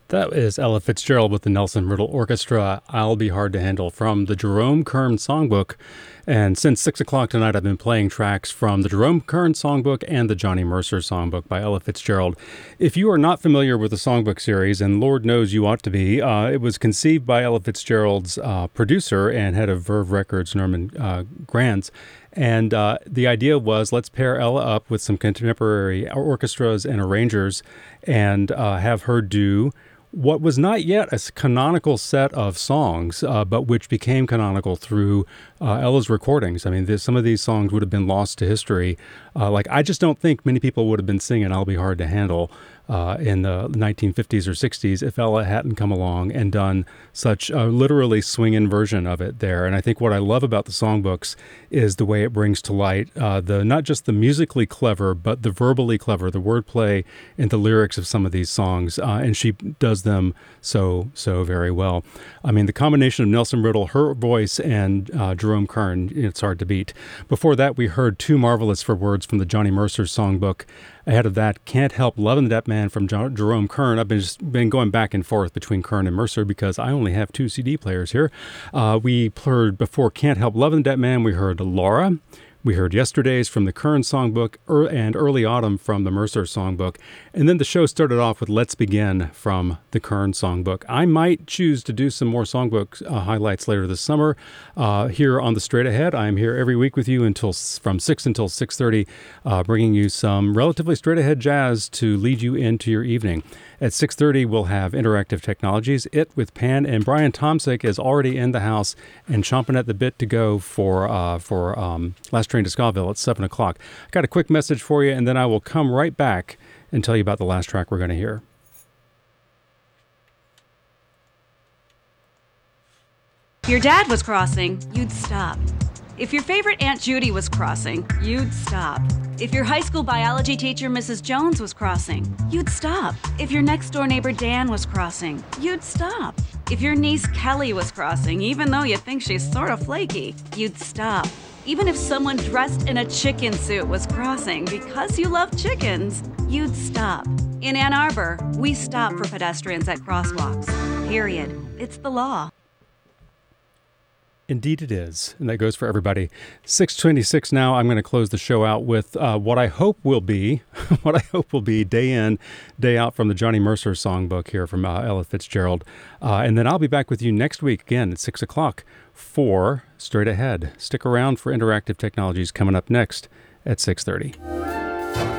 That is Ella Fitzgerald with the Nelson Riddle Orchestra, I'll Be Hard to Handle, from the Jerome Kern Songbook. And since 6 o'clock tonight, I've been playing tracks from the Jerome Kern Songbook and the Johnny Mercer Songbook by Ella Fitzgerald. If you are not familiar with the Songbook series, and Lord knows you ought to be, it was conceived by Ella Fitzgerald's producer and head of Verve Records, Norman Granz. And the idea was, let's pair Ella up with some contemporary orchestras and arrangers and have her do what was not yet a canonical set of songs, but which became canonical through Ella's recordings. I mean, some of these songs would have been lost to history. I just don't think many people would have been singing I'll Be Hard to Handle in the 1950s or 60s if Ella hadn't come along and done such a literally swinging version of it there. And I think what I love about the songbooks is the way it brings to light not just the musically clever, but the verbally clever, the wordplay and the lyrics of some of these songs. And she does them so very well. I mean, the combination of Nelson Riddle, her voice, and Jerome Kern, it's hard to beat. Before that, we heard Too Marvelous for Words from the Johnny Mercer Songbook. Ahead of that, Can't Help Lovin' That Man from Jerome Kern. I've been going back and forth between Kern and Mercer because I only have 2 CD players here. We heard before Can't Help Lovin' That Man, we heard Laura. We heard Yesterdays from the Kern Songbook and Early Autumn from the Mercer Songbook. And then the show started off with Let's Begin from the Kern Songbook. I might choose to do some more songbook highlights later this summer here on the Straight Ahead. I am here every week with you from 6 until 6:30, bringing you some relatively straight-ahead jazz to lead you into your evening. At 6:30, we'll have Interactive Technologies, It with Pan, and Brian Tomsick is already in the house and chomping at the bit to go for Last Train to Scottsville at 7 o'clock. I got a quick message for you, and then I will come right back and tell you about the last track we're going to hear. If your dad was crossing, you'd stop. If your favorite Aunt Judy was crossing, you'd stop. If your high school biology teacher, Mrs. Jones, was crossing, you'd stop. If your next-door neighbor, Dan, was crossing, you'd stop. If your niece, Kelly, was crossing, even though you think she's sort of flaky, you'd stop. Even if someone dressed in a chicken suit was crossing because you love chickens, you'd stop. In Ann Arbor, we stop for pedestrians at crosswalks. Period. It's the law. Indeed it is, and that goes for everybody. 6:26 now. I'm going to close the show out with what I hope will be day in, day out from the Johnny Mercer Songbook here from Ella Fitzgerald. And then I'll be back with you next week again at 6 o'clock for Straight Ahead. Stick around for Interactive Technologies coming up next at 6:30.